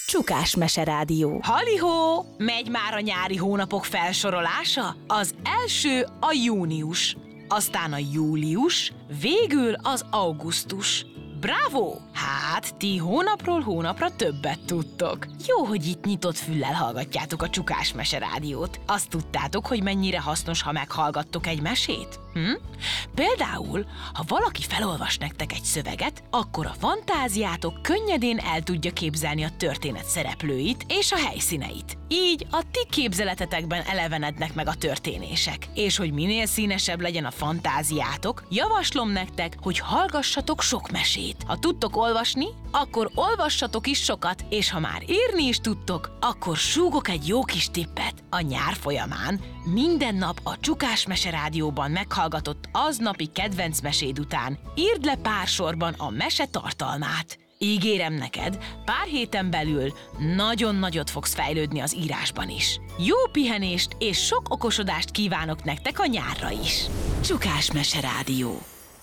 Csukás Meserádió. Halihó! Megy már a nyári hónapok felsorolása? Az első a június, aztán a július, végül az augusztus. Bravo! Hát, ti hónapról hónapra többet tudtok. Jó, hogy itt nyitott füllel hallgatjátok a Csukás Meserádiót. Azt tudtátok, hogy mennyire hasznos, ha meghallgattok egy mesét? Például, ha valaki felolvas nektek egy szöveget, akkor a fantáziátok könnyedén el tudja képzelni a történet szereplőit és a helyszíneit. Így a ti képzeletetekben elevenednek meg a történések. És hogy minél színesebb legyen a fantáziátok, javaslom nektek, hogy hallgassatok sok mesét. Ha tudtok olvasni, akkor olvassatok is sokat, és ha már írni is tudtok, akkor súgok egy jó kis tippet. A nyár folyamán minden nap a Csukás Meserádióban meghallgatott aznapi kedvenc meséd után írd le pár sorban a mese tartalmát. Ígérem neked, pár héten belül nagyon nagyot fogsz fejlődni az írásban is. Jó pihenést és sok okosodást kívánok nektek a nyárra is. Csukás Meserádió.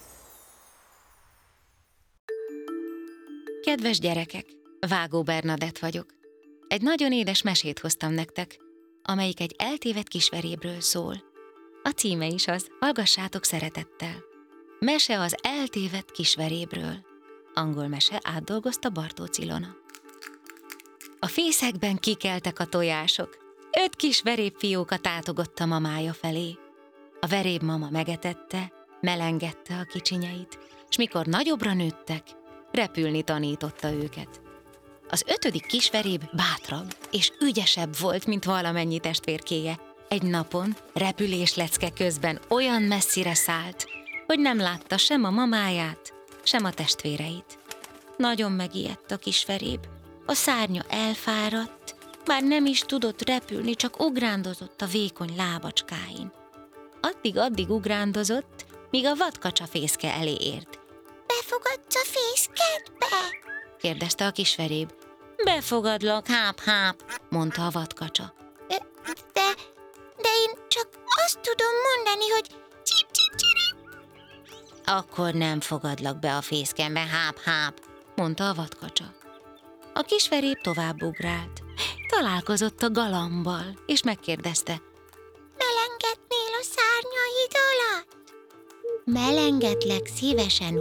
Kedves gyerekek, Vágó Bernadett vagyok. Egy nagyon édes mesét hoztam nektek, amelyik egy eltévedt kisverébről szól. A címe is az, hallgassátok szeretettel. Mese az eltévedt kisverébről. Angol mese, átdolgozta Bartócz Ilona. A fészekben kikeltek a tojások. 5 kis verébfióka tátogott a mamája felé. A verébmama megetette, melengette a kicsinyeit, s mikor nagyobbra nőttek, repülni tanította őket. Az 5. kisveréb bátrabb és ügyesebb volt, mint valamennyi testvérkéje. Egy napon repüléslecke közben olyan messzire szállt, hogy nem látta sem a mamáját, sem a testvéreit. Nagyon megijedt a kisveréb. A szárnya elfáradt, bár nem is tudott repülni, csak ugrándozott a vékony lábacskáin. Addig ugrándozott, míg a vadkacsa fészke elé ért. Befogadsz a fészkedbe? kérdezte a kisveréb. Befogadlak, háp, mondta a vadkacsa. De én csak azt tudom mondani, hogy csip-csip-csirip. Akkor nem fogadlak be a fészkembe, háp, mondta a vadkacsa. A kisveréb tovább ugrált. Találkozott a galambal, és megkérdezte. Melengetnél a szárnyaid alatt? Melengetlek szívesen,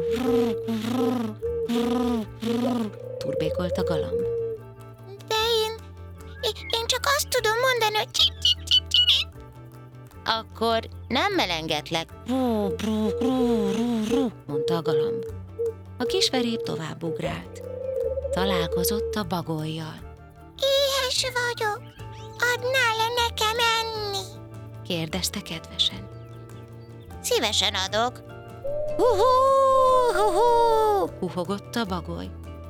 turbékolt a galamb. De én csak azt tudom mondani, hogy csip-csip-csip-csip. Akkor nem melengetlek, mondta a galamb. A kisveréb tovább ugrált. Találkozott a bagollyal. Éhes vagyok, adnál le nekem enni? kérdezte kedvesen. Szívesen adok. Huhogott a bagoly.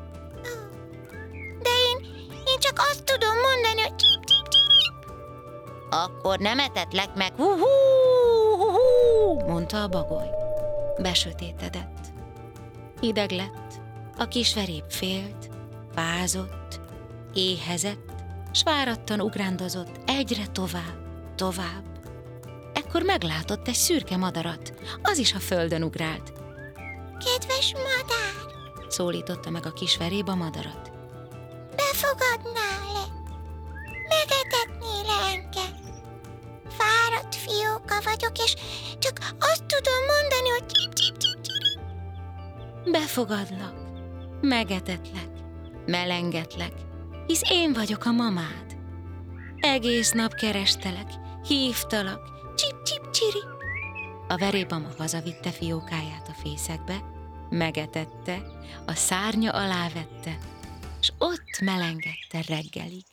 De én csak azt tudom mondani, hogy csip-csip-csip. Akkor nem etetlek meg, mondta a bagoly. Besötétedett. Hideg lett, a kisveréb félt, fázott, éhezett, s várattan ugrándozott egyre tovább. Ekkor meglátott egy szürke madarat, az is a földön ugrált. Kedves madár, szólította meg a kisveréb a madarat. Befogadnál le? Megetetnél engem? Fáradt fióka vagyok, és csak azt tudom mondani, hogy csip-csip-csip-csip. Befogadlak, megetetlek, melengetlek, hisz én vagyok a mamád. Egész nap kerestelek, hívtalak, csip-csip-csiri. A verébmama hazavitte fiókáját a fészekbe, megetette, a szárnya alá vette, s ott melengette reggelig.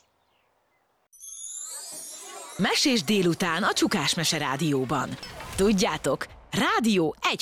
Mesés délután a Csukás Meserádióban. Tudjátok, rádió egy